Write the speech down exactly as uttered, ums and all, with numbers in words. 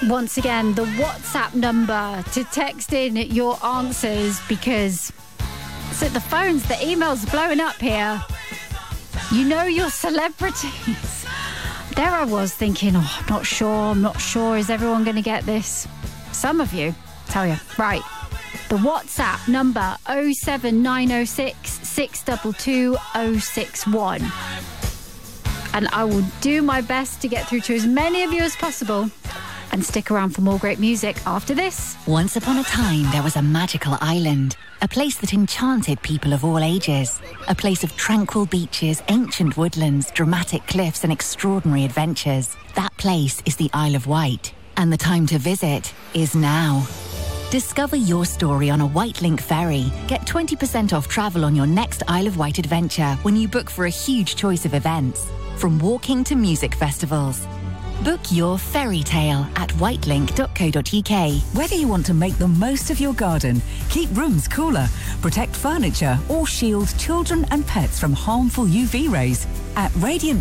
Once again, the WhatsApp number to text in your answers, because so the phones, the emails are blowing up here. You know your celebrities. There I was thinking, oh, I'm not sure, I'm not sure. Is everyone going to get this? Some of you, tell you. Right. The WhatsApp number oh seven nine oh six, six two two, oh six one. And I will do my best to get through to as many of you as possible. And stick around for more great music after this. Once upon a time, there was a magical island. A place that enchanted people of all ages. A place of tranquil beaches, ancient woodlands, dramatic cliffs and extraordinary adventures. That place is the Isle of Wight. And the time to visit is now. Discover your story on a Wightlink ferry. Get twenty percent off travel on your next Isle of Wight adventure when you book for a huge choice of events. From walking to music festivals. Book your fairy tale at wightlink dot co dot uk. Whether you want to make the most of your garden, keep rooms cooler, protect furniture or shield children and pets from harmful U V rays, at Radiant